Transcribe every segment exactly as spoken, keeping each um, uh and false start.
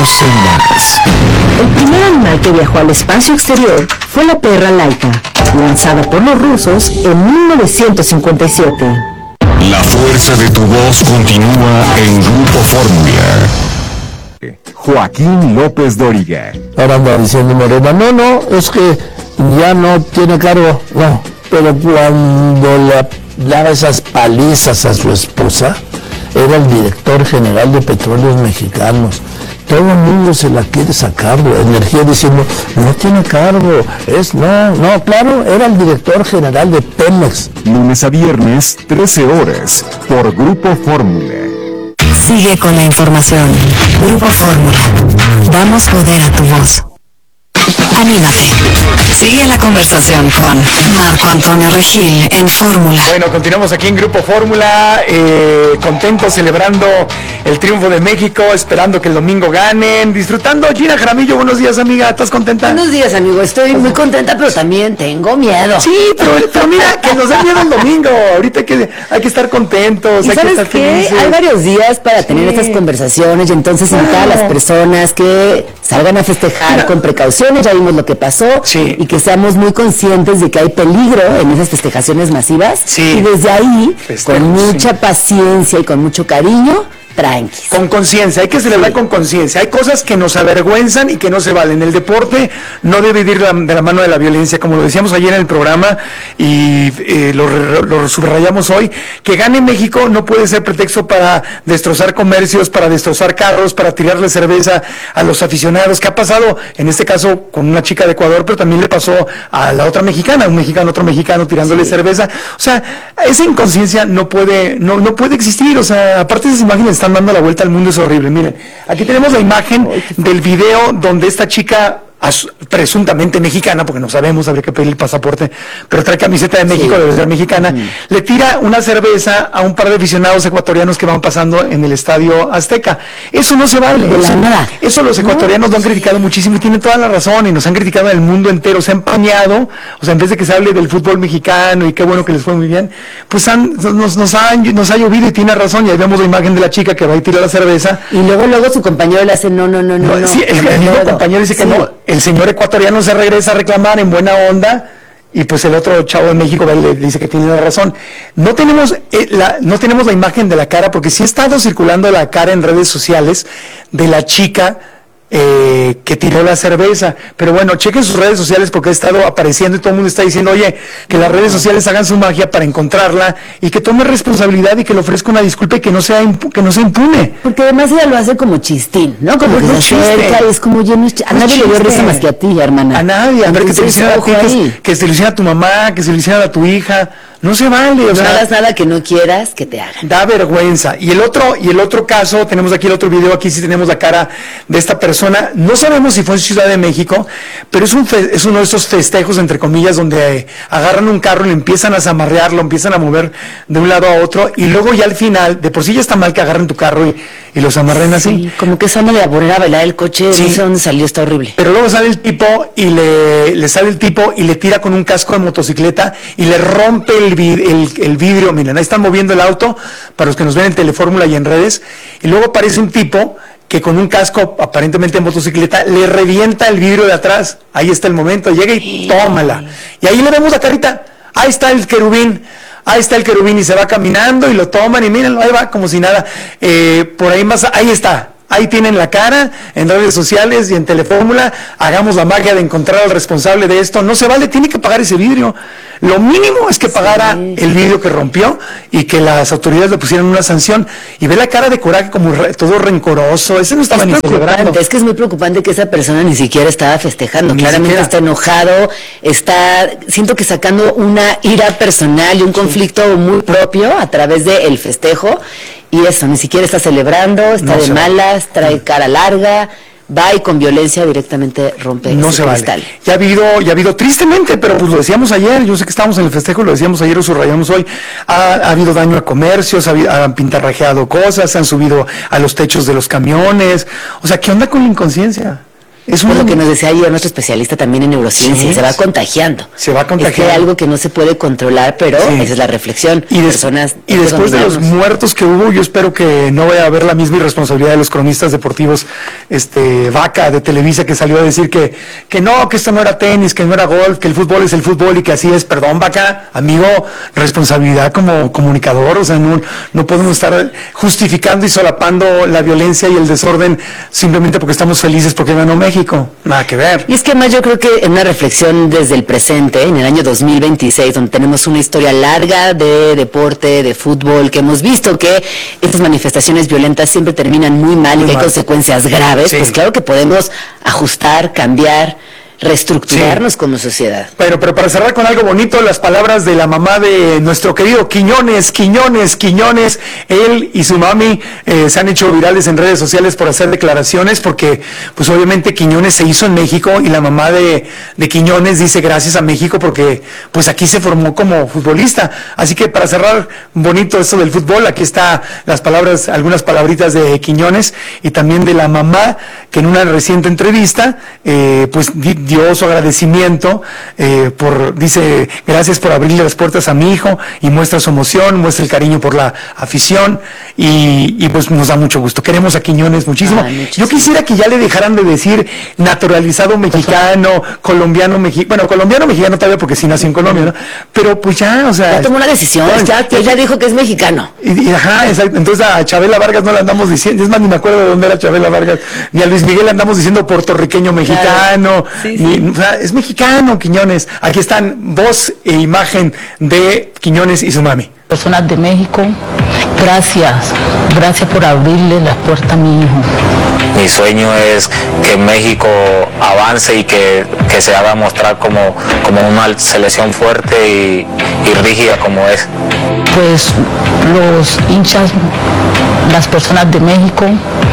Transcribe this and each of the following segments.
conoce más. El primer animal que viajó al espacio exterior fue la perra Laika, lanzada por los rusos en mil novecientos cincuenta y siete. La fuerza de tu voz continúa en Grupo Fórmula. Joaquín López Dóriga. Ahora anda diciendo Morena, no, no, es que ya no tiene cargo, no, pero cuando le daba esas palizas a su esposa, era el director general de Petróleos Mexicanos. Todo el mundo se la quiere sacar de energía diciendo, no tiene cargo, es, no, no, claro, era el director general de Pemex. Lunes a viernes, trece horas, por Grupo Fórmula. Sigue con la información. Grupo Fórmula. Damos poder a tu voz. Anímate. Sigue la conversación con Marco Antonio Regil en Fórmula. Bueno, continuamos aquí en Grupo Fórmula, eh, contentos, celebrando el triunfo de México, esperando que el domingo ganen, disfrutando. Gina Jaramillo, buenos días, amiga, ¿estás contenta? Buenos días, amigo, estoy muy contenta, pero también tengo miedo. Sí, pero, pero mira, que nos da miedo el domingo, ahorita hay que, hay que estar contentos, ¿Y hay que sabes estar qué? felices. Hay varios días para Sí. tener estas conversaciones y entonces invitar a las personas que salgan a festejar Mira. con precauciones, ya vimos lo que pasó, Sí. y que seamos muy conscientes de que hay peligro en esas festejaciones masivas, Sí. y desde ahí, Festejos, con mucha sí. paciencia y con mucho cariño, tranquis. Con conciencia, hay que celebrar Sí. con conciencia. Hay cosas que nos avergüenzan y que no se valen. El deporte no debe ir de la, de la mano de la violencia, como lo decíamos ayer en el programa y eh, lo, lo subrayamos hoy. Que gane México no puede ser pretexto para destrozar comercios, para destrozar carros, para tirarle cerveza a los aficionados. ¿Qué ha pasado? En este caso con una chica de Ecuador, pero también le pasó a la otra mexicana, un mexicano, otro mexicano tirándole Sí. cerveza. O sea, esa inconsciencia no puede, no, no puede existir. O sea, aparte de esas imágenes están dando la vuelta al mundo, es horrible. Miren, aquí tenemos la imagen del video donde esta chica, as- presuntamente mexicana, porque no sabemos, habría que pedir el pasaporte, pero trae camiseta de México, Sí. debe ser mexicana, Mm. le tira una cerveza a un par de aficionados ecuatorianos que van pasando en el Estadio Azteca. Eso no se vale. De la Eso, nada. eso los ecuatorianos lo han criticado muchísimo y tienen toda la razón, y nos han criticado en el mundo entero, se han empañado, o sea, en vez de que se hable del fútbol mexicano y qué bueno que les fue muy bien, pues han, nos, nos, han, nos ha llovido y tiene razón, y ahí vemos la imagen de la chica que va y tira la cerveza. Y luego, luego su compañero le hace, no, no, no, no, no. Sí, el, el mismo puedo". compañero dice que Sí. no, el señor ecuatoriano se regresa a reclamar en buena onda, y pues el otro chavo de México le, le dice que tiene la razón. No tenemos, eh, la, no tenemos la imagen de la cara, porque sí ha estado circulando la cara en redes sociales de la chica eh, que tiró la cerveza, pero bueno, chequen sus redes sociales porque ha estado apareciendo y todo el mundo está diciendo, oye, que las redes sociales hagan su magia para encontrarla y que tome responsabilidad y que le ofrezca una disculpa y que no sea impu- que no se impune. Porque además ella lo hace como chistín, ¿no? Como Como que un se acerca chiste. y es como yo no es ch- a Un nadie le dio chiste. risa más que a ti, hermana. A nadie, a ver, que se lo Entonces, hicieran a ti, ojo que, ahí. se- que se lo hiciera a tu mamá, que se lo hiciera a tu hija, no se vale, o No sea, hagas nada que no quieras que te hagan. da vergüenza. Y el otro, y el otro caso, tenemos aquí el otro video, aquí sí tenemos la cara de esta persona, no sabemos si fue en Ciudad de México, pero es un fe- es uno de esos festejos, entre comillas, donde eh, agarran un carro y le empiezan a zamarrear, lo empiezan a mover de un lado a otro, y luego ya al final, de por sí ya está mal que agarren tu carro y, y lo zamarren así. Sí, como que esa onda de poner a bailar el coche, Sí. no sé dónde salió, está horrible. Pero luego sale el tipo y le, le sale el tipo y le tira con un casco de motocicleta y le rompe el, vid- el, el vidrio. Miren, ahí están moviendo el auto para los que nos ven en Telefórmula y en redes. Y luego aparece un tipo que con un casco aparentemente de motocicleta le revienta el vidrio de atrás. Ahí está el momento, llega y tómala. Y ahí le vemos la carita. Ahí está el querubín. Ahí está el querubín y se va caminando y lo toman y mírenlo, ahí va como si nada. Eh, por ahí más, ahí está. Ahí tienen la cara en redes sociales y en Telefórmula. Hagamos la magia de encontrar al responsable de esto. No se vale, tiene que pagar ese vidrio. Lo mínimo es que pagara Sí. el vidrio que rompió y que las autoridades le pusieran una sanción. Y ve la cara de coraje como re- todo rencoroso. Ese no estaba Es ni celebrando. preocupante, es que es muy preocupante que esa persona ni siquiera estaba festejando, Ni claramente siquiera. está enojado, está, siento que sacando una ira personal y un conflicto muy propio a través del festejo, y eso, ni siquiera está celebrando, está No de se vale. malas, trae cara larga, va y con violencia directamente rompe No ese se vale. cristal. Ya ha habido, ya ha habido tristemente, pero pues lo decíamos ayer, yo sé que estábamos en el festejo, lo decíamos ayer, lo subrayamos hoy, ha, ha habido daño a comercios, ha habido- han pintarrajeado cosas, han subido a los techos de los camiones, o sea, ¿qué onda con la inconsciencia? Es Por un- lo que nos decía ayer nuestro especialista también en neurociencia, Sí, se va sí. contagiando. Se va Es que contagiando. hay algo que no se puede controlar, pero Sí. esa es la reflexión. Y, des- Personas y después de los dominarnos. muertos que hubo, yo espero que no vaya a haber la misma irresponsabilidad de los cronistas deportivos, este Vaca de Televisa, que salió a decir que, que no, que esto no era tenis, que no era golf, que el fútbol es el fútbol y que así es. Perdón, Vaca, amigo, responsabilidad como comunicador, o sea, no, no podemos estar justificando y solapando la violencia y el desorden simplemente porque estamos felices porque ganó México. Nada que ver. Y es que además yo creo que en una reflexión desde el presente, en el año dos mil veintiséis, donde tenemos una historia larga de deporte, de fútbol, que hemos visto que estas manifestaciones violentas siempre terminan muy mal Muy y que hay mal. consecuencias graves, Sí. pues claro que podemos ajustar, cambiar, reestructurarnos como sociedad. Pero, pero para cerrar con algo bonito, las palabras de la mamá de nuestro querido Quiñones, Quiñones, Quiñones, él y su mami eh, se han hecho virales en redes sociales por hacer declaraciones, porque pues obviamente Quiñones se hizo en México y la mamá de, de Quiñones dice gracias a México porque pues aquí se formó como futbolista. Así que para cerrar bonito esto del fútbol, aquí está las palabras, algunas palabritas de Quiñones y también de la mamá, que en una reciente entrevista eh, pues di- dio su agradecimiento eh, por, dice, gracias por abrirle las puertas a mi hijo y muestra su emoción, muestra el cariño por la afición y, y pues nos da mucho gusto. Queremos a Quiñones muchísimo. Ay, muchísimo. Yo quisiera que ya le dejaran de decir naturalizado mexicano, colombiano mexicano, bueno, colombiano mexicano todavía porque sí nació en Colombia, ¿no? Pero pues ya, o sea... Ya tomó una decisión, ya, ya, ya dijo que es mexicano. Y, y, ajá, exacto. Entonces a Chabela Vargas no le andamos diciendo, es más, ni me acuerdo de dónde era Chabela Vargas, ni a Luis Miguel le andamos diciendo puertorriqueño mexicano, Sí, ni- sí. o sea, es mexicano, Quiñones. Aquí están voz e imagen de Quiñones y su mami. Personas de México, gracias, gracias por abrirle las puertas a mi hijo. Mi sueño es que México avance y que, que se haga mostrar como, como una selección fuerte y, y rígida como es. Pues los hinchas, las personas de México,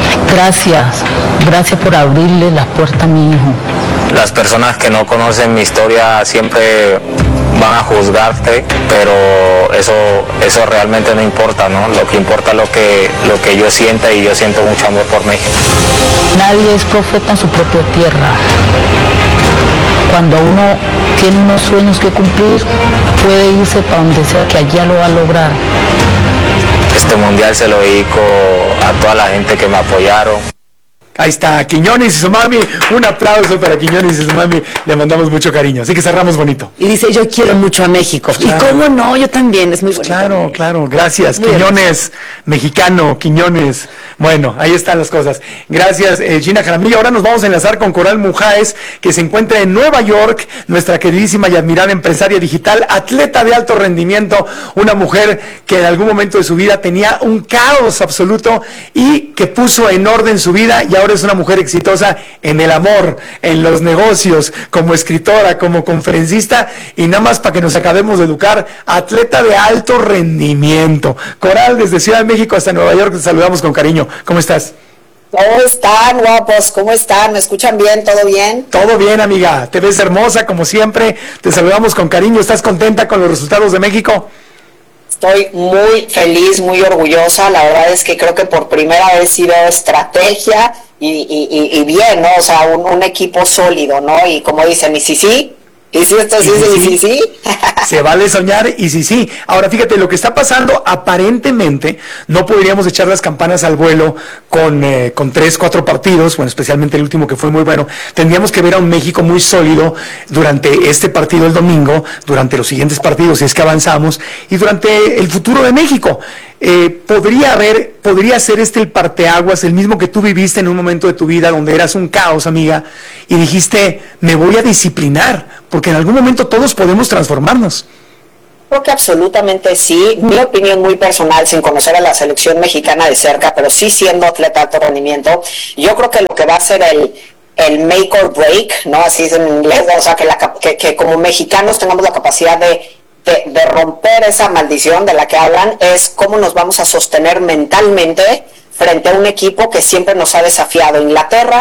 gracias, gracias por abrirle las puertas a mi hijo. Las personas que no conocen mi historia siempre van a juzgarte, pero eso, eso realmente no importa, ¿no? Lo que importa es lo que, lo que yo sienta y yo siento mucho amor por México. Nadie es profeta en su propia tierra. Cuando uno tiene unos sueños que cumplir, puede irse para donde sea que allá lo va a lograr. Este mundial se lo dedico a toda la gente que me apoyaron. Ahí está, Quiñones y su mami. Un aplauso para Quiñones y su mami. Le mandamos mucho cariño. Así que cerramos bonito. Y dice, yo quiero mucho a México. Claro. Y cómo no, yo también, es muy bonito. Claro, claro, gracias. Muy Quiñones, mexicano, Quiñones. Bueno, ahí están las cosas. Gracias, eh, Gina Jaramillo. Ahora nos vamos a enlazar con Coral Mujáez, que se encuentra en Nueva York, nuestra queridísima y admirada empresaria digital, atleta de alto rendimiento, una mujer que en algún momento de su vida tenía un caos absoluto y que puso en orden su vida y ahora es una mujer exitosa en el amor, en los negocios, como escritora, como conferencista y nada más para que nos acabemos de educar, atleta de alto rendimiento. Coral, desde Ciudad de México hasta Nueva York, te saludamos con cariño. ¿Cómo estás? ¿Cómo están, guapos? ¿Cómo están? ¿Me escuchan bien? ¿Todo bien? Todo bien, amiga. Te ves hermosa, como siempre. Te saludamos con cariño. ¿Estás contenta con los resultados de México? Estoy muy feliz, muy orgullosa. La verdad es que creo que por primera vez sí veo estrategia y, y, y, y bien, ¿no? O sea, un, un equipo sólido, ¿no? Y como dicen, y sí, sí, y sí, esto sí, Y sí, sí, sí, sí. Se vale soñar y sí, sí. Ahora fíjate, lo que está pasando, aparentemente, no podríamos echar las campanas al vuelo con, eh, con tres, cuatro partidos, bueno, especialmente el último que fue muy bueno. Tendríamos que ver a un México muy sólido durante este partido el domingo, durante los siguientes partidos, si es que avanzamos, y durante el futuro de México. Eh, podría haber, podría ser este el parteaguas, el mismo que tú viviste en un momento de tu vida donde eras un caos, amiga, y dijiste, me voy a disciplinar, porque en algún momento todos podemos transformarnos. Creo que absolutamente sí. Mi opinión muy personal, sin conocer a la selección mexicana de cerca, pero sí siendo atleta de alto rendimiento, yo creo que lo que va a ser el el make or break, ¿no? Así es en inglés, o sea, que, la, que, que como mexicanos tengamos la capacidad de De, de romper esa maldición de la que hablan, es cómo nos vamos a sostener mentalmente frente a un equipo que siempre nos ha desafiado. Inglaterra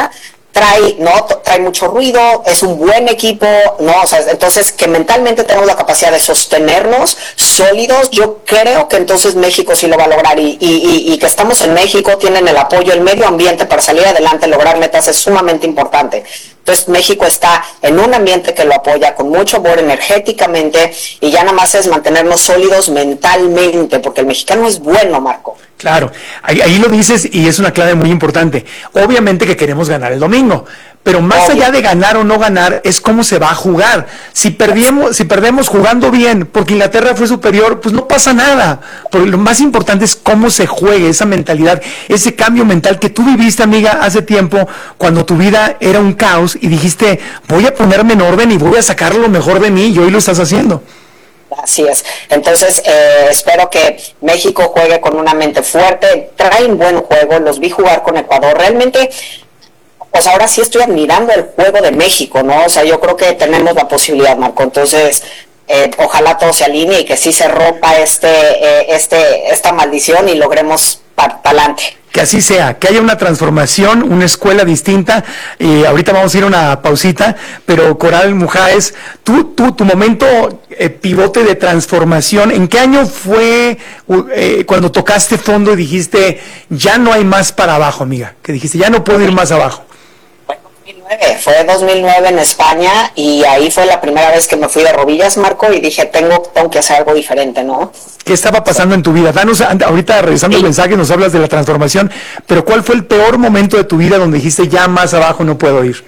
trae, ¿no? Trae mucho ruido, es un buen equipo, ¿no? O sea, entonces que mentalmente tenemos la capacidad de sostenernos sólidos, yo creo que entonces México sí lo va a lograr y, y, y, y que estamos en México, tienen el apoyo, el medio ambiente para salir adelante, lograr metas es sumamente importante. Entonces México está en un ambiente que lo apoya con mucho amor energéticamente y ya nada más es mantenernos sólidos mentalmente, porque el mexicano es bueno, Marco. Claro, ahí, ahí lo dices y es una clave muy importante. Obviamente que queremos ganar el domingo, pero más Obvio. allá de ganar o no ganar es cómo se va a jugar. Si perdemos, si perdemos jugando bien, porque Inglaterra fue superior, pues no pasa nada. Porque lo más importante es cómo se juegue, esa mentalidad, ese cambio mental que tú viviste, amiga, hace tiempo, cuando tu vida era un caos y dijiste, voy a ponerme en orden y voy a sacar lo mejor de mí, y hoy lo estás haciendo. Así es. Entonces, eh, espero que México juegue con una mente fuerte. Traen buen juego, los vi jugar con Ecuador. Realmente, pues ahora sí estoy admirando el juego de México, ¿no? O sea, yo creo que tenemos la posibilidad, Marco. Entonces, eh, ojalá todo se alinee y que sí se rompa este, eh, este, esta maldición y logremos para adelante. Que así sea, que haya una transformación, una escuela distinta. Eh, ahorita vamos a ir a una pausita, pero Coral Mujáez, tú, tú, tu momento eh, pivote de transformación, ¿en qué año fue eh, cuando tocaste fondo y dijiste, ya no hay más para abajo, amiga? Que dijiste, ya no puedo ir más abajo. Fue dos mil nueve en España y ahí fue la primera vez que me fui de rodillas, Marco, y dije, tengo, tengo que hacer algo diferente, ¿no? ¿Qué estaba pasando en tu vida? Danos, ahorita revisando sí. el mensaje, nos hablas de la transformación, pero ¿cuál fue el peor momento de tu vida donde dijiste, ya más abajo no puedo ir?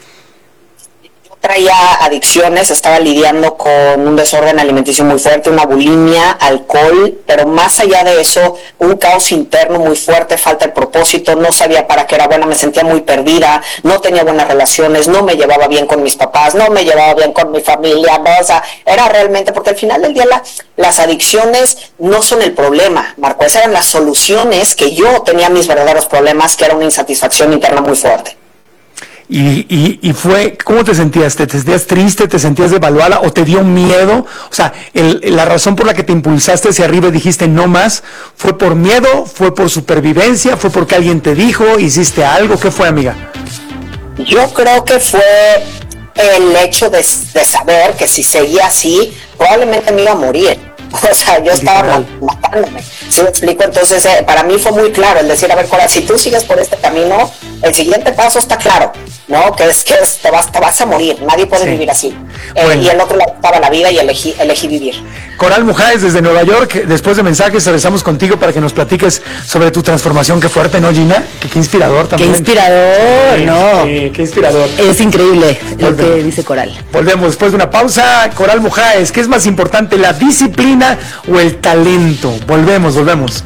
Traía adicciones, estaba lidiando con un desorden alimenticio muy fuerte, una bulimia, alcohol, pero más allá de eso, un caos interno muy fuerte, falta de propósito, no sabía para qué era buena, me sentía muy perdida, no tenía buenas relaciones, no me llevaba bien con mis papás, no me llevaba bien con mi familia, no, o sea, era realmente, porque al final del día la, las adicciones no son el problema, Marco, esas eran las soluciones que yo tenía mis verdaderos problemas, que era una insatisfacción interna muy fuerte. Y, y, y fue, ¿cómo te sentías? ¿Te, te sentías triste? ¿Te sentías devaluada? ¿O te dio miedo? O sea, el, la razón por la que te impulsaste hacia arriba y dijiste no más, ¿fue por miedo? ¿Fue por supervivencia? ¿Fue porque alguien te dijo? ¿Hiciste algo? ¿Qué fue, amiga? Yo creo que fue el hecho de, de saber que si seguía así, probablemente me iba a morir. O sea, yo estaba matándome. ¿Sí me explico? Entonces, eh, para mí fue muy claro el decir, a ver, Cora, si tú sigues por este camino, el siguiente paso está claro, ¿no? Que es que es, te, vas, te vas a morir, nadie puede sí. vivir así. Eh, bueno. Y el otro lado estaba la vida y elegí, elegí vivir. Coral Mujáez, desde Nueva York, después de mensajes, regresamos contigo para que nos platiques sobre tu transformación. Qué fuerte, ¿no, Gina? Qué, qué inspirador también. Qué inspirador, sí, ¿no? Sí, qué inspirador. Es increíble lo que dice Coral. Volvemos después de una pausa. Coral Mujáez, ¿qué es más importante, la disciplina o el talento? Volvemos, volvemos.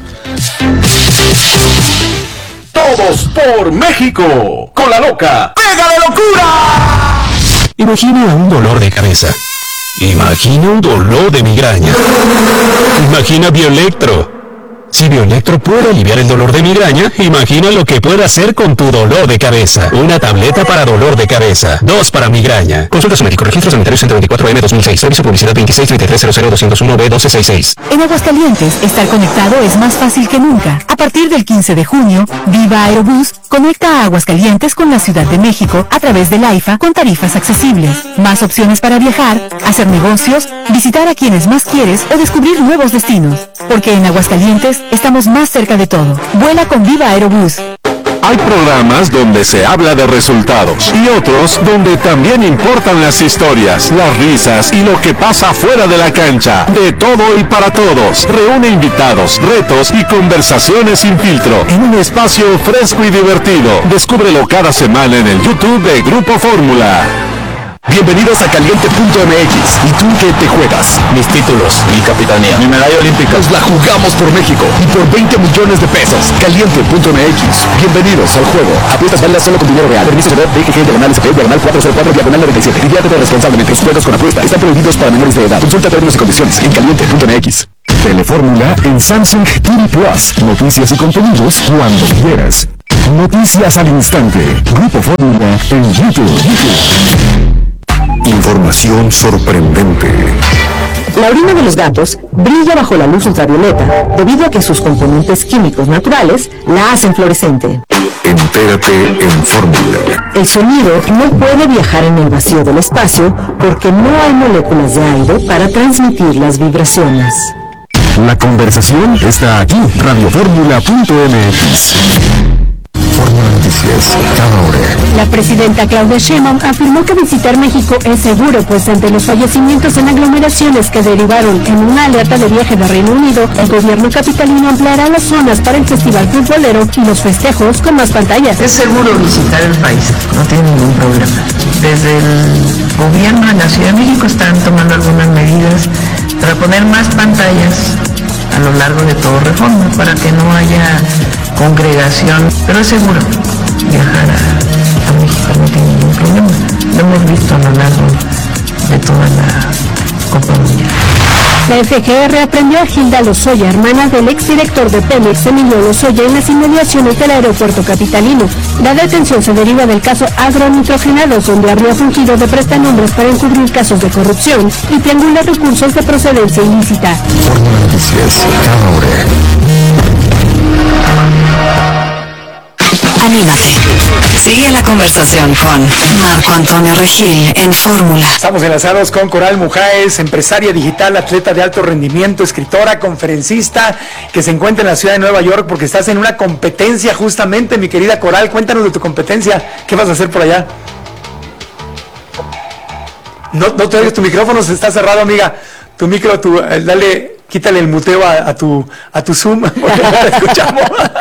Todos por México, con la loca ¡Pega de locura! Imagina un dolor de cabeza. Imagina un dolor de migraña. Imagina Bioelectro. Si Bioelectro puede aliviar el dolor de migraña, imagina lo que puede hacer con tu dolor de cabeza. Una tableta para dolor de cabeza, dos para migraña. Consulta a su médico. Registro sanitario ciento veinticuatro M dos mil seis. Servicio publicidad veintiséis treinta y tres cero cero doscientos uno B doce sesenta y seis. En Aguascalientes, estar conectado es más fácil que nunca. A partir del quince de junio, Viva Aerobús conecta a Aguascalientes con la Ciudad de México a través del AIFA con tarifas accesibles. Más opciones para viajar, hacer negocios, visitar a quienes más quieres o descubrir nuevos destinos. Porque en Aguascalientes estamos más cerca de todo. Vuela con Viva Aerobús. Hay programas donde se habla de resultados y otros donde también importan las historias, las risas y lo que pasa fuera de la cancha. De todo y para todos. Reúne invitados, retos y conversaciones sin filtro en un espacio fresco y divertido. Descúbrelo cada semana en el YouTube de Grupo Fórmula. Bienvenidos a Caliente punto M X. ¿Y tú qué te juegas? Mis títulos, mi capitanía, mi medalla olímpica. Nos la jugamos por México y por veinte millones de pesos. Caliente punto M X. Bienvenidos al juego. Apuestas válidas solo con dinero real. Permiso de D G G, diagonal S P, diagonal cuatro cero cuatro, diagonal noventa y siete. Diviértete responsablemente. Los juegos con apuesta están prohibidos para menores de edad. Consulta términos y condiciones en Caliente punto M X. Telefórmula en Samsung T V Plus. Noticias y contenidos cuando quieras. Noticias al instante. Grupo Fórmula en YouTube. YouTube. Información sorprendente. La orina de los gatos brilla bajo la luz ultravioleta debido a que sus componentes químicos naturales la hacen fluorescente. Entérate en Fórmula. El sonido no puede viajar en el vacío del espacio porque no hay moléculas de aire para transmitir las vibraciones. La conversación está aquí, radio fórmula punto m x. Fórmula Noticias, cada hora. La presidenta Claudia Sheinbaum afirmó que visitar México es seguro, pues ante los fallecimientos en aglomeraciones que derivaron en una alerta de viaje de Reino Unido, el gobierno capitalino ampliará las zonas para el festival futbolero y los festejos con más pantallas. Es seguro visitar el país, no tiene ningún problema. Desde el gobierno de la Ciudad de México están tomando algunas medidas para poner más pantallas a lo largo de todo Reforma, para que no haya congregación, pero es seguro viajar a, a México, no tiene ningún problema. Lo hemos visto a lo largo de toda la Copa Mundial. La F G R aprendió a Gilda Lozoya, hermana del exdirector de Pemex, Emilio Lozoya, en las inmediaciones del aeropuerto capitalino. La detención se deriva del caso agronitrogenados, donde habría fungido de prestanombres para encubrir casos de corrupción y triangular recursos de procedencia ilícita. Fórmula Noticias, cada hora. Anímate. Sigue la conversación con Marco Antonio Regil en Fórmula. Estamos enlazados con Coral Mujáez, empresaria digital, atleta de alto rendimiento, escritora, conferencista, que se encuentra en la ciudad de Nueva York porque estás en una competencia justamente, mi querida Coral. Cuéntanos de tu competencia. ¿Qué vas a hacer por allá? No, no te oyes, tu micrófono se está cerrado, amiga. Tu micro, tu, eh, dale, quítale el muteo a, a tu a tu Zoom, porque no la escuchamos.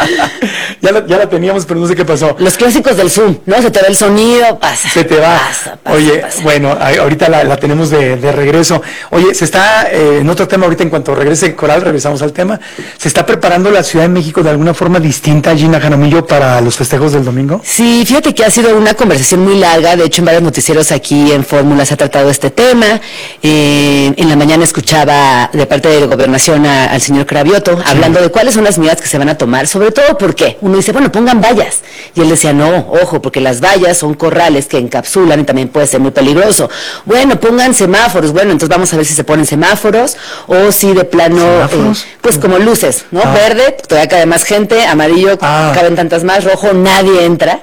ya, la, ya la teníamos, pero no sé qué pasó. Los clásicos del Zoom, ¿no? Se te va el sonido, pasa. Se te va. Pasa, pasa, Oye, pasa. bueno, ahí, ahorita la, la tenemos de, de regreso. Oye, se está, eh, en otro tema ahorita, en cuanto regrese Coral, regresamos al tema. ¿Se está preparando la Ciudad de México de alguna forma distinta, Gina Jaramillo, para los festejos del domingo? Sí, fíjate que ha sido una conversación muy larga. De hecho, en varios noticieros aquí en Fórmula se ha tratado este tema. Eh, en la mañana escuchaba de parte de Gobernación a, al señor Cravioto, sí, hablando de cuáles son las medidas que se van a tomar, sobre todo porque uno dice, bueno, pongan vallas. Y él decía, no, ojo, porque las vallas son corrales que encapsulan y también puede ser muy peligroso. Bueno, pongan semáforos. Bueno, entonces vamos a ver si se ponen semáforos o si de plano, eh, pues como luces, ¿no? Ah. Verde, todavía cabe más gente, amarillo, ah. caben tantas más, rojo, nadie entra.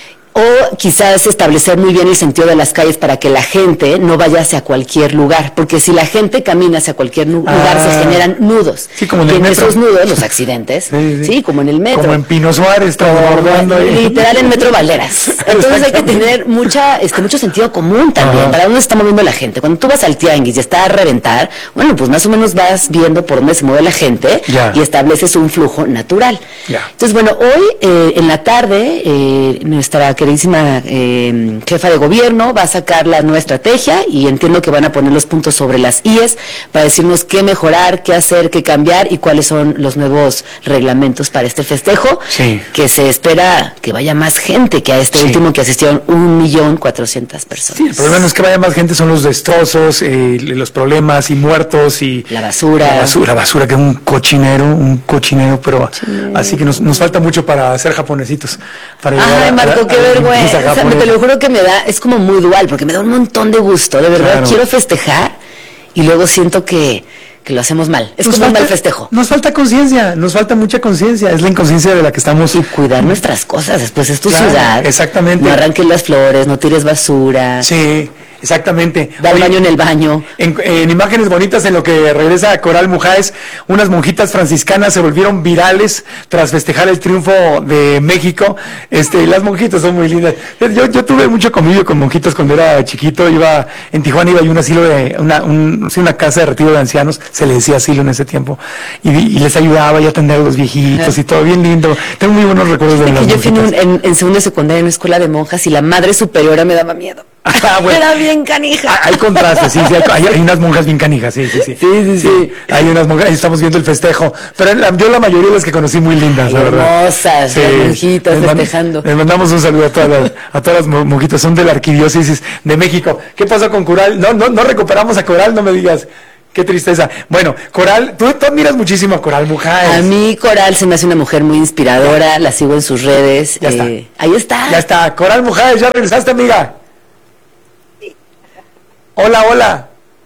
O quizás establecer muy bien el sentido de las calles para que la gente no vaya hacia cualquier lugar, porque si la gente camina hacia cualquier nu- ah. lugar se generan nudos. Sí, como en y el en metro. Esos nudos, los accidentes, sí, sí. sí, como en el metro. Como en Pino Suárez, transbordando ahí. Literal en Metro Valderas. Entonces hay que tener mucha, este, mucho sentido común también, ah. para dónde se está moviendo la gente. Cuando tú vas al tianguis y está a reventar, bueno, pues más o menos vas viendo por dónde se mueve la gente ya. y estableces un flujo natural. Ya. Entonces, bueno, hoy eh, en la tarde, eh, nuestra queridísima eh, jefa de gobierno va a sacar la nueva estrategia y entiendo que van a poner los puntos sobre las íes para decirnos qué mejorar, qué hacer, qué cambiar y cuáles son los nuevos reglamentos para este festejo, sí. que se espera que vaya más gente que a este sí. último que asistieron un millón cuatrocientas personas. Sí, el problema no es que vaya más gente, son los destrozos, eh, los problemas y muertos y la basura. La basura, la basura que es un cochinero, un cochinero, pero cochinero. Así que nos, nos falta mucho para ser japonesitos. Para Ay, Marco, a, qué a, vergüenza. O sea, te lo juro que me da, es como muy dual, porque me da un montón de gusto, de verdad, claro. Quiero festejar y luego siento que, que lo hacemos mal. Es nos como falta, un mal festejo. Nos falta conciencia, nos falta mucha conciencia, es la inconsciencia de la que estamos. Y cuidar nuestras cosas, después es tu claro, ciudad. Exactamente. No arranques las flores, no tires basura. Sí. Exactamente. Da el baño en el baño. En, en imágenes bonitas, en lo que regresa Coral Mujáez, unas monjitas franciscanas se volvieron virales tras festejar el triunfo de México. Este, las monjitas son muy lindas. Yo, yo tuve mucho convivio con monjitas cuando era chiquito. Iba en Tijuana, iba a un asilo de una, un, una casa de retiro de ancianos, se le decía asilo en ese tiempo, y, y les ayudaba y atender a los viejitos y todo bien lindo. Tengo muy buenos recuerdos de, de las yo monjitas. Yo fui en, en segundo de secundaria en una escuela de monjas y la madre superiora me daba miedo. Ah, bueno. Era bien canija. Hay contrastes, sí, sí, hay, hay unas monjas bien canijas, sí, sí, sí. Sí, sí, sí. sí. Hay unas monjas, ahí estamos viendo el festejo. Pero la, yo la mayoría de las que conocí muy lindas, ay, la verdad. Hermosas, sí. Las monjitas les festejando. Les mandamos un saludo a todas las, a todas las monjitas, son de la Arquidiócesis de México. ¿Qué pasó con Coral? No, no, no recuperamos a Coral, no me digas. Qué tristeza. Bueno, Coral, tú, tú admiras muchísimo a Coral Mujáez. A mí Coral se me hace una mujer muy inspiradora, la sigo en sus redes. Ya eh, está. Ahí está. Ya está. Coral Mujáez, ¿ya regresaste, amiga? Hola, hola.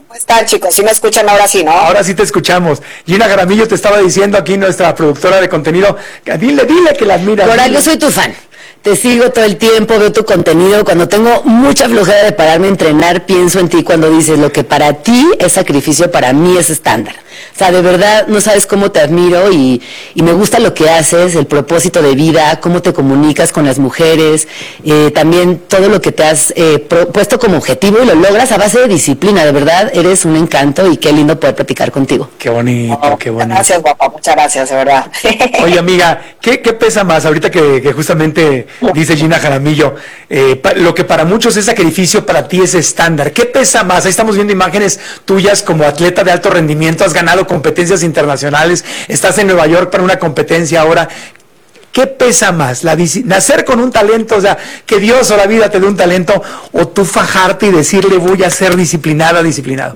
¿Cómo están, chicos? ¿Sí me escuchan ahora sí, no? Ahora sí te escuchamos. Gina Jaramillo te estaba diciendo aquí, nuestra productora de contenido, que dile, dile que la admiras. Coral, yo soy tu fan. Te sigo todo el tiempo, veo tu contenido. Cuando tengo mucha flojera de pararme a entrenar, pienso en ti cuando dices lo que para ti es sacrificio, para mí es estándar. O sea, de verdad, no sabes cómo te admiro y, y me gusta lo que haces, el propósito de vida, cómo te comunicas con las mujeres, eh, también todo lo que te has eh, pro, puesto como objetivo y lo logras a base de disciplina. De verdad, eres un encanto y qué lindo poder platicar contigo. Qué bonito, oh, qué bonito. Gracias, guapa, muchas gracias, de verdad. Oye, amiga, ¿qué, qué pesa más? Ahorita que, que justamente dice Gina Jaramillo, eh, pa, lo que para muchos es sacrificio, para ti es estándar. ¿Qué pesa más? Ahí estamos viendo imágenes tuyas como atleta de alto rendimiento, has ganado competencias internacionales, estás en Nueva York para una competencia ahora. ¿Qué pesa más? La nacer con un talento, o sea, que Dios o la vida te dé un talento, o tú fajarte y decirle voy a ser disciplinada, disciplinado?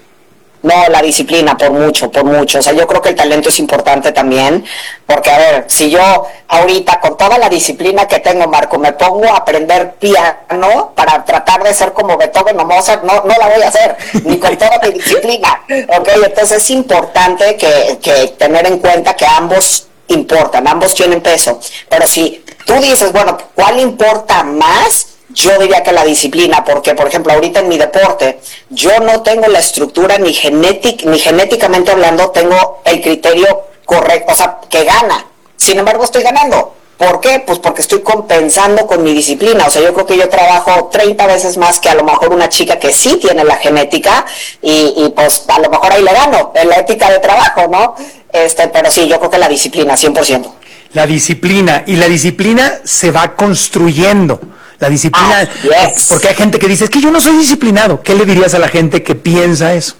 No, la disciplina, por mucho, por mucho. O sea, yo creo que el talento es importante también, porque, a ver, si yo ahorita, con toda la disciplina que tengo, Marco, me pongo a aprender piano para tratar de ser como Beethoven o Mozart, no, no la voy a hacer, ni con toda mi disciplina, ¿ok? Entonces es importante que, que tener en cuenta que ambos importan, ambos tienen peso. Pero si tú dices, bueno, ¿cuál importa más? Yo diría que la disciplina, porque, por ejemplo, ahorita en mi deporte, yo no tengo la estructura ni genética, ni genéticamente hablando, tengo el criterio correcto, o sea, que gana. Sin embargo, estoy ganando. ¿Por qué? Pues porque estoy compensando con mi disciplina. O sea, yo creo que yo trabajo treinta veces más que a lo mejor una chica que sí tiene la genética y, y pues a lo mejor ahí le gano, en la ética de trabajo, ¿no? Este, pero sí, yo creo que la disciplina, cien por ciento. La disciplina, y la disciplina se va construyendo. La disciplina, ah, yes. Porque hay gente que dice, es que yo no soy disciplinado. ¿Qué le dirías a la gente que piensa eso?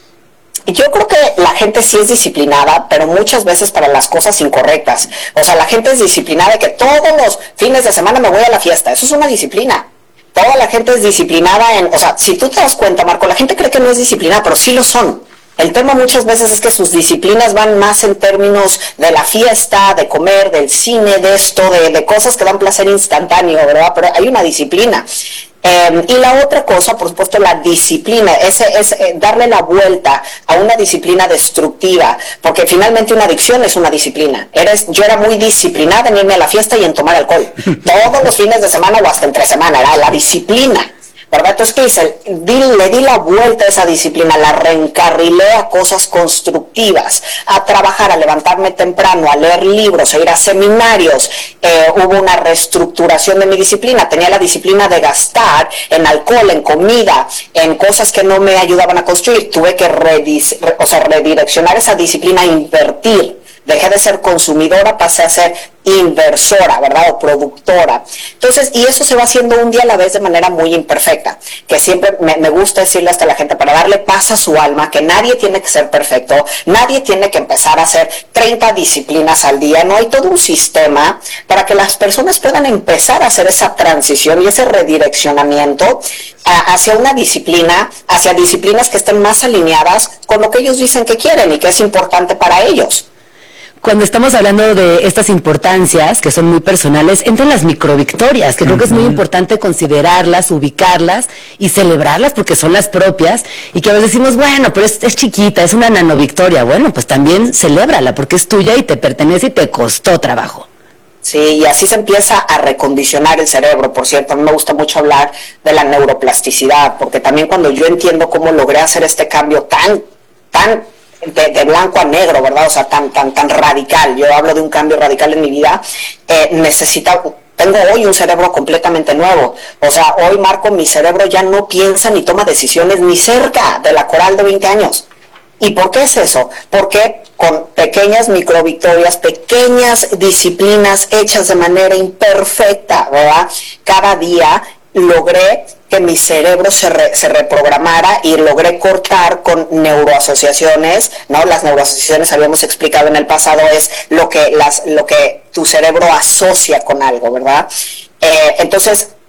Yo creo que la gente sí es disciplinada, pero muchas veces para las cosas incorrectas. O sea, la gente es disciplinada de que todos los fines de semana me voy a la fiesta. Eso es una disciplina. Toda la gente es disciplinada en... O sea, si tú te das cuenta, Marco, la gente cree que no es disciplinada, pero sí lo son. El tema muchas veces es que sus disciplinas van más en términos de la fiesta, de comer, del cine, de esto, de, de cosas que dan placer instantáneo, ¿verdad? Pero hay una disciplina. Eh, y la otra cosa, por supuesto, la disciplina, ese es eh, darle la vuelta a una disciplina destructiva, porque finalmente una adicción es una disciplina. Eres, yo era muy disciplinada en irme a la fiesta y en tomar alcohol. Todos los fines de semana o hasta entre semana, era la disciplina. ¿Verdad? Entonces, ¿qué hice? Di, le di la vuelta a esa disciplina, la reencarrilé a cosas constructivas, a trabajar, a levantarme temprano, a leer libros, a ir a seminarios. Eh, hubo una reestructuración de mi disciplina. Tenía la disciplina de gastar en alcohol, en comida, en cosas que no me ayudaban a construir. Tuve que redis, re, o sea, redireccionar esa disciplina, invertir. Dejé de ser consumidora, pasé a ser inversora, ¿verdad? O productora. Entonces, y eso se va haciendo un día a la vez de manera muy imperfecta, que siempre me, me gusta decirle hasta a la gente, para darle paz a su alma, que nadie tiene que ser perfecto, nadie tiene que empezar a hacer treinta disciplinas al día, no hay todo un sistema para que las personas puedan empezar a hacer esa transición y ese redireccionamiento a, hacia una disciplina, hacia disciplinas que estén más alineadas con lo que ellos dicen que quieren y que es importante para ellos. Cuando estamos hablando de estas importancias, que son muy personales, entran las microvictorias, que creo que es muy importante considerarlas, ubicarlas y celebrarlas porque son las propias, y que a veces decimos, bueno, pero es, es chiquita, es una nanovictoria. Bueno, pues también celébrala porque es tuya y te pertenece y te costó trabajo. Sí, y así se empieza a recondicionar el cerebro. Por cierto, a mí me gusta mucho hablar de la neuroplasticidad, porque también cuando yo entiendo cómo logré hacer este cambio tan, tan... De, de blanco a negro, ¿verdad? O sea, tan tan tan radical. Yo hablo de un cambio radical en mi vida. Eh, necesita, tengo hoy un cerebro completamente nuevo. O sea, hoy, Marco, mi cerebro ya no piensa ni toma decisiones ni cerca de la Coral de veinte años. ¿Y por qué es eso? Porque con pequeñas microvictorias, pequeñas disciplinas hechas de manera imperfecta, ¿verdad? Cada día logré que mi cerebro se, re, se reprogramara y logré cortar con neuroasociaciones, ¿no? Las neuroasociaciones, habíamos explicado en el pasado, es lo que, las, lo que tu cerebro asocia con algo, ¿verdad? Eh, entonces,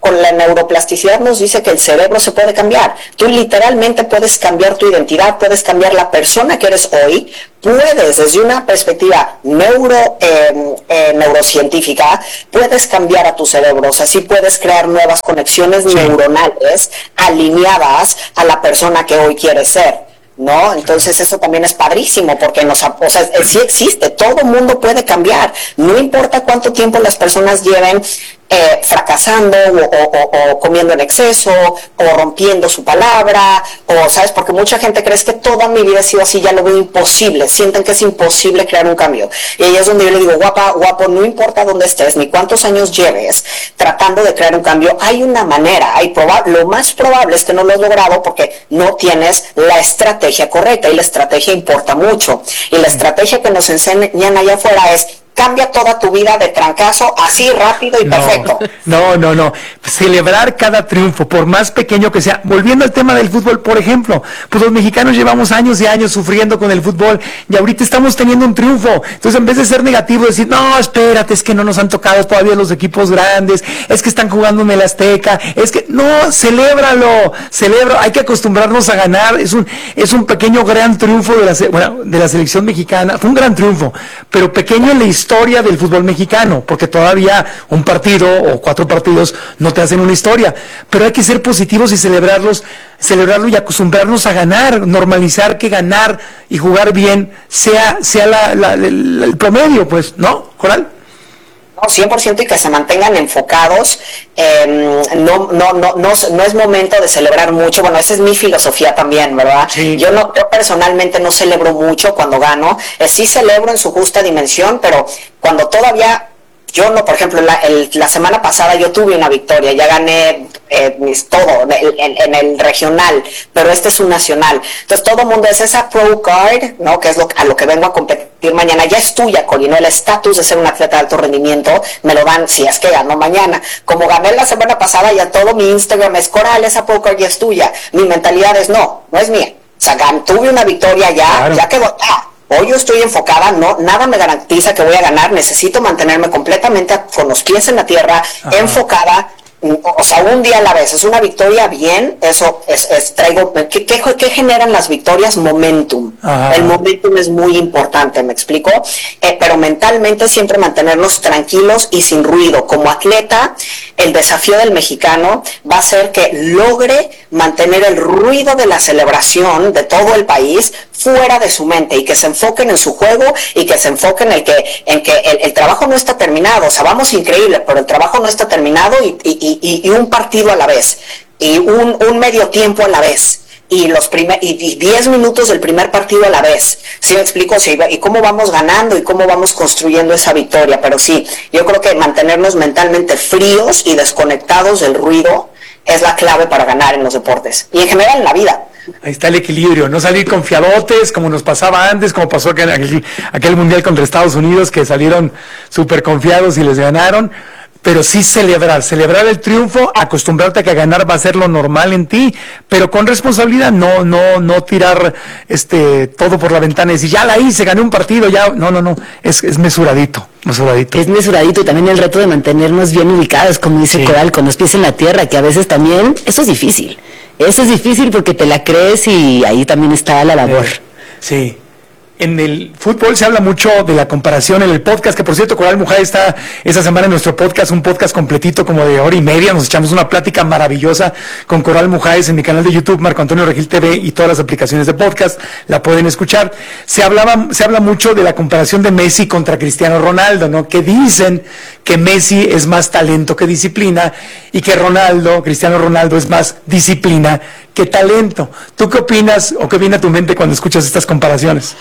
con la neuroplasticidad nos dice que el cerebro se puede cambiar. Tú literalmente puedes cambiar tu identidad, puedes cambiar la persona que eres hoy, puedes desde una perspectiva neuro, eh, eh, neurocientífica, puedes cambiar a tu cerebro, o sea, sí puedes crear nuevas conexiones sí. neuronales alineadas a la persona que hoy quieres ser. ¿No? Entonces eso también es padrísimo porque nos, o sea, sí existe, todo mundo puede cambiar, no importa cuánto tiempo las personas lleven eh, fracasando o, o, o comiendo en exceso o rompiendo su palabra, o sabes, porque mucha gente cree que toda mi vida ha sido así, ya lo veo imposible, sienten que es imposible crear un cambio, y ahí es donde yo le digo, guapa, guapo, no importa dónde estés ni cuántos años lleves tratando de crear un cambio, hay una manera, hay proba- lo más probable es que no lo has logrado porque no tienes la estrategia correcta, y la estrategia importa mucho, y la estrategia que nos enseñan allá afuera es cambia toda tu vida de trancazo, así rápido y no, perfecto. No, no, no. Celebrar cada triunfo, por más pequeño que sea. Volviendo al tema del fútbol, por ejemplo, pues los mexicanos llevamos años y años sufriendo con el fútbol y ahorita estamos teniendo un triunfo. Entonces, en vez de ser negativo, decir, no, espérate, es que no nos han tocado todavía los equipos grandes, es que están jugando en el Azteca, es que, no, celébralo, celebra, hay que acostumbrarnos a ganar. Es un, es un pequeño gran triunfo de la, bueno, de la selección mexicana. Fue un gran triunfo, pero pequeño en la historia historia del fútbol mexicano, porque todavía un partido o cuatro partidos no te hacen una historia, pero hay que ser positivos y celebrarlos, celebrarlo y acostumbrarnos a ganar, normalizar que ganar y jugar bien sea, sea la, la, la, el promedio, pues, ¿no, Coral? No, cien por ciento, y que se mantengan enfocados. Eh, no, no, no, no, no es momento de celebrar mucho. Bueno, esa es mi filosofía también, ¿verdad? Sí. Yo no, yo personalmente no celebro mucho cuando gano. Eh, sí celebro en su justa dimensión, pero cuando todavía yo no, por ejemplo, la, el, la semana pasada yo tuve una victoria, ya gané eh, mis, todo en, en, en el regional, pero este es un nacional. Entonces todo el mundo es esa pro card, ¿no? Que es lo, a lo que vengo a competir mañana, ya es tuya, Cori, ¿no? El estatus de ser un atleta de alto rendimiento me lo dan si es que gano mañana. Como gané la semana pasada, ya todo mi Instagram es Coral, esa pro card ya es tuya. Mi mentalidad es no, no es mía. O sea, gan, tuve una victoria ya, claro. ya quedó, ya. Hoy yo estoy enfocada, no, nada me garantiza que voy a ganar, necesito mantenerme completamente con los pies en la tierra, ajá. enfocada, o sea, un día a la vez. Es una victoria bien, eso es, es traigo, ¿qué, qué, qué generan las victorias? Momentum. Ajá. El momentum es muy importante, ¿me explico? Eh, pero mentalmente siempre mantenernos tranquilos y sin ruido. Como atleta, el desafío del mexicano va a ser que logre mantener el ruido de la celebración de todo el país fuera de su mente, y que se enfoquen en su juego, y que se enfoquen en que, en que el, el trabajo no está terminado. O sea, vamos increíble, pero el trabajo no está terminado, y, y, y, y un partido a la vez, y un, un medio tiempo a la vez, y los primer, y diez minutos del primer partido a la vez. ¿Sí me explico? Sí, y cómo vamos ganando y cómo vamos construyendo esa victoria. Pero sí, yo creo que mantenernos mentalmente fríos y desconectados del ruido es la clave para ganar en los deportes y en general en la vida. Ahí está el equilibrio, no salir confiadotes como nos pasaba antes, como pasó aquel, aquel, aquel mundial contra Estados Unidos, que salieron súper confiados y les ganaron, pero sí celebrar, celebrar el triunfo, acostumbrarte a que ganar va a ser lo normal en ti, pero con responsabilidad, no, no, no tirar este todo por la ventana y decir, ya la hice, gané un partido, ya, no, no, no, es, es mesuradito, mesuradito. Es mesuradito, y también el reto de mantenernos bien ubicados, como dice sí. Coral, con los pies en la tierra, que a veces también, eso es difícil. Eso es difícil porque te la crees, y ahí también está la labor. Eh, sí. En el fútbol se habla mucho de la comparación en el podcast, que por cierto, Coral Mujay está esta semana en nuestro podcast, un podcast completito como de hora y media. Nos echamos una plática maravillosa con Coral Mujay en mi canal de YouTube, Marco Antonio Regil T V, y todas las aplicaciones de podcast la pueden escuchar. Se hablaba, se habla mucho de la comparación de Messi contra Cristiano Ronaldo, ¿no? Que dicen que Messi es más talento que disciplina, y que Ronaldo, Cristiano Ronaldo, es más disciplina que talento. ¿Tú qué opinas, o qué viene a tu mente cuando escuchas estas comparaciones?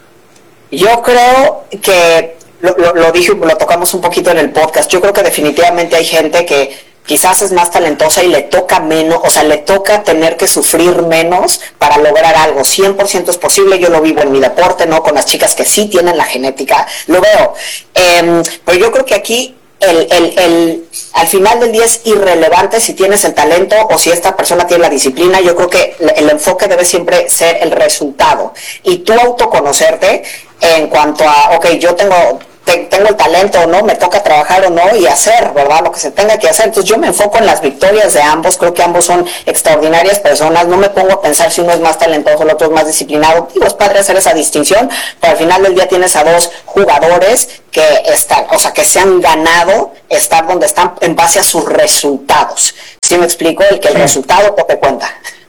Yo creo que, lo, lo, lo dije, lo tocamos un poquito en el podcast, yo creo que definitivamente hay gente que quizás es más talentosa y le toca menos, o sea, le toca tener que sufrir menos para lograr algo. cien por ciento es posible, yo lo vivo en mi deporte, ¿no? Con las chicas que sí tienen la genética, lo veo. Eh, pero yo creo que aquí El, el, el, al final del día es irrelevante si tienes el talento o si esta persona tiene la disciplina. Yo creo que el, el enfoque debe siempre ser el resultado, y tú autoconocerte en cuanto a, ok, yo tengo te, tengo el talento o no, me toca trabajar o no y hacer, ¿verdad? Lo que se tenga que hacer. Entonces yo me enfoco en las victorias de ambos, creo que ambos son extraordinarias personas, no me pongo a pensar si uno es más talentoso, el otro es más disciplinado. Digo, es padre hacer esa distinción, pero al final del día tienes a dos jugadores que están, o sea, que se han ganado estar donde están en base a sus resultados. ¿Sí me explico? El que el resultado te cuenta.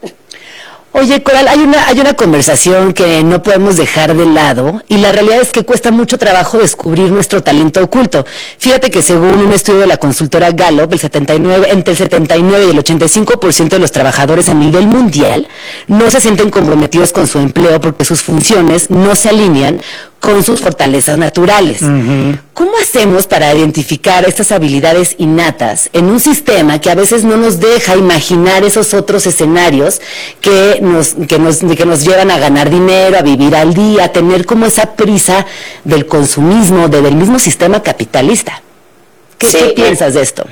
Oye, Coral, hay una, hay una conversación que no podemos dejar de lado y la realidad es que cuesta mucho trabajo descubrir nuestro talento oculto. Fíjate que según un estudio de la consultora Gallup, el setenta y nueve, entre el setenta y nueve y el ochenta y cinco por ciento de los trabajadores a nivel mundial no se sienten comprometidos con su empleo porque sus funciones no se alinean con sus fortalezas naturales. Uh-huh. ¿Cómo hacemos para identificar estas habilidades innatas en un sistema que a veces no nos deja imaginar esos otros escenarios que nos, que nos, que nos llevan a ganar dinero, a vivir al día, a tener como esa prisa del consumismo, de, del mismo sistema capitalista? ¿Qué, sí, ¿qué piensas de esto?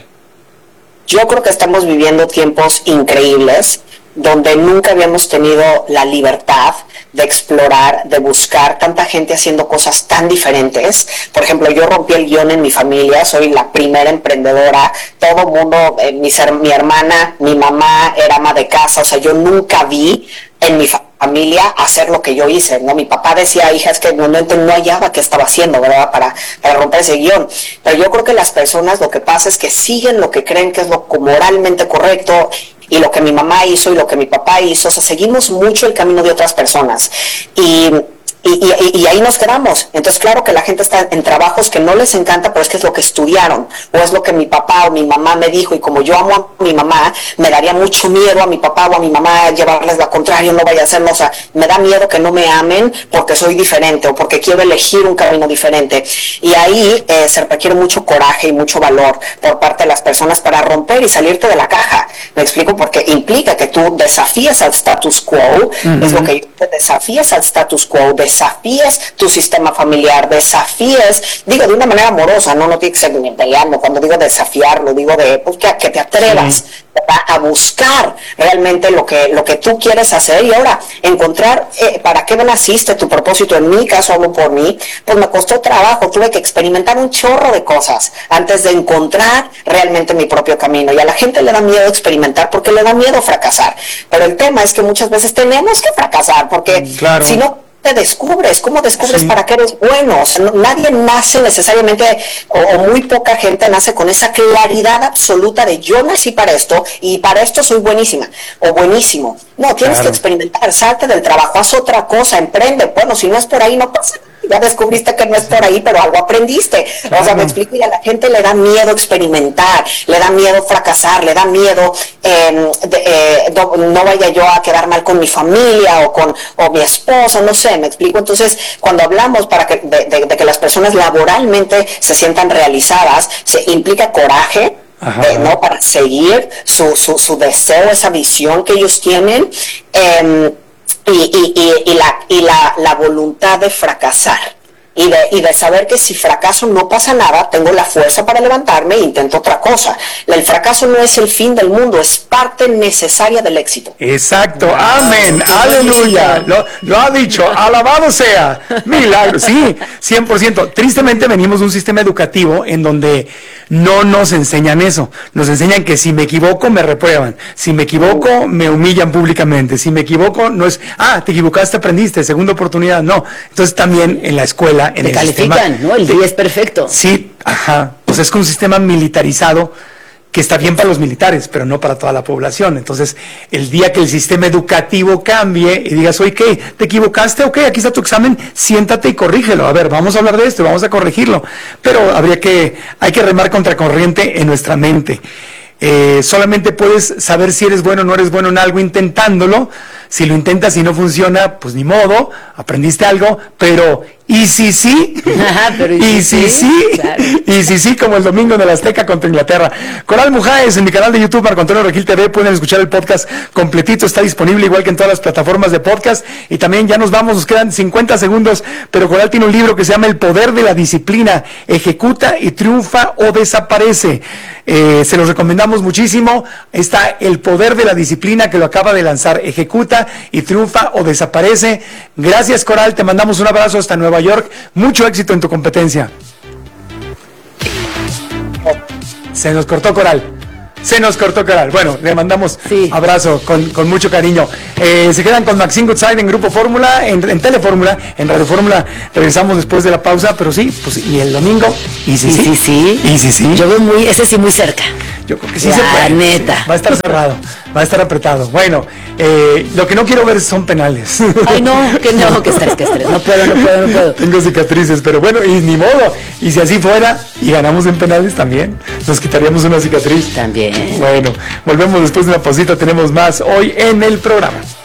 Yo creo que estamos viviendo tiempos increíbles donde nunca habíamos tenido la libertad de explorar, de buscar, tanta gente haciendo cosas tan diferentes. Por ejemplo, yo rompí el guión en mi familia, soy la primera emprendedora, todo mundo, eh, mi, mi hermana, mi mamá era ama de casa, o sea, yo nunca vi en mi familia hacer lo que yo hice, ¿no? Mi papá decía, hija, es que no, no, no hallaba qué estaba haciendo, ¿verdad? Para, para romper ese guión. Pero yo creo que las personas lo que pasa es que siguen lo que creen que es lo moralmente correcto, y lo que mi mamá hizo y lo que mi papá hizo, o sea, seguimos mucho el camino de otras personas. Y, y, y, y ahí nos quedamos. Entonces, claro que la gente está en trabajos que no les encanta, pero es que es lo que estudiaron, o es lo que mi papá o mi mamá me dijo, y como yo amo a mi mamá, me daría mucho miedo a mi papá o a mi mamá llevarles la contraria, no vaya a hacerlo, o sea, me da miedo que no me amen porque soy diferente, o porque quiero elegir un camino diferente. Y ahí eh, se requiere mucho coraje y mucho valor por parte de las personas para romper y salirte de la caja. Me explico, porque implica que tú desafíes al status quo, uh-huh. Es lo que yo te desafíes al status quo, desafíes tu sistema familiar, desafíes, digo de una manera amorosa, no, no tiene que ser ni peleando, cuando digo desafiarlo, digo de pues, que, que te atrevas, sí, a buscar realmente lo que, lo que tú quieres hacer y ahora encontrar eh, para qué naciste, tu propósito. En mi caso, hablo por mí, pues me costó trabajo, tuve que experimentar un chorro de cosas antes de encontrar realmente mi propio camino, y a la gente le da miedo experimentar porque le da miedo fracasar, pero el tema es que muchas veces tenemos que fracasar porque claro. Si no te descubres, ¿cómo descubres sí. para qué eres bueno? O sea, no, nadie nace necesariamente, o, o muy poca gente nace con esa claridad absoluta de yo nací para esto y para esto soy buenísima o buenísimo. No, tienes claro. que experimentar, salte del trabajo, haz otra cosa, emprende. Bueno, si no es por ahí, no pasa nada. Ya descubriste que no es por ahí, pero algo aprendiste. Claro. O sea, me explico, y a la gente le da miedo experimentar, le da miedo fracasar, le da miedo eh, de, eh, no, no vaya yo a quedar mal con mi familia o con o mi esposo, no sé, me explico. Entonces, cuando hablamos para que, de, de, de que las personas laboralmente se sientan realizadas, se implica coraje, eh, ¿no? Para seguir su, su, su deseo, esa visión que ellos tienen. Eh, Y, y, y, y, la, y la, la voluntad de fracasar y de, y de saber que si fracaso no pasa nada, tengo la fuerza para levantarme e intento otra cosa. El fracaso no es el fin del mundo, es parte necesaria del éxito. Exacto, amén, aleluya, lo, lo ha dicho, alabado sea, milagro, sí, cien por ciento. Tristemente venimos de un sistema educativo en donde no nos enseñan eso, nos enseñan que si me equivoco me reprueban, si me equivoco me humillan públicamente, si me equivoco no es, ah, te equivocaste, aprendiste, segunda oportunidad, no. Entonces también en la escuela, en te el califican, sistema, ¿no? El día es perfecto. Sí, ajá, pues es que un sistema militarizado que está bien para los militares, pero no para toda la población. Entonces, el día que el sistema educativo cambie y digas, oye, ¿qué? ¿Te equivocaste? Ok, aquí está tu examen, siéntate y corrígelo. A ver, vamos a hablar de esto, vamos a corregirlo. Pero habría que, hay que remar contracorriente en nuestra mente. Eh, solamente puedes saber si eres bueno o no eres bueno en algo intentándolo. Si lo intentas y no funciona, pues ni modo, aprendiste algo, pero ¿y si sí? Ajá, pero ¿y, ¿Y si sí? sí? Claro. ¿Y si sí? Como el domingo de la Azteca contra Inglaterra. Coral Mujáez, en mi canal de YouTube, Marco Antonio Regil T V, pueden escuchar el podcast completito, está disponible igual que en todas las plataformas de podcast, y también ya nos vamos, nos quedan cincuenta segundos, pero Coral tiene un libro que se llama El Poder de la Disciplina, ejecuta y triunfa o desaparece. Eh, se los recomendamos muchísimo. Está El Poder de la Disciplina, que lo acaba de lanzar, ejecuta y triunfa o desaparece. Gracias, Coral, te mandamos un abrazo hasta Nueva York, mucho éxito en tu competencia. Se nos cortó Coral. Se nos cortó Coral. Bueno, le mandamos sí. abrazo con, con mucho cariño. Eh, se quedan con Maxine Goodside en Grupo Fórmula, en, en Telefórmula, en Radio Fórmula. Regresamos después de la pausa, pero sí, pues y el domingo. Y sí, sí, sí, sí. Y sí, sí. Yo veo muy, ese sí muy cerca. Yo creo que sí la se puede. neta. Va a estar cerrado, va a estar apretado. Bueno, eh, lo que no quiero ver son penales. Ay, no, que no, que estrés, que estrés. No puedo, no puedo, no puedo. Tengo cicatrices, pero bueno, y ni modo. Y si así fuera y ganamos en penales también, nos quitaríamos una cicatriz. También. Bueno, volvemos después de una pausita, tenemos más hoy en el programa.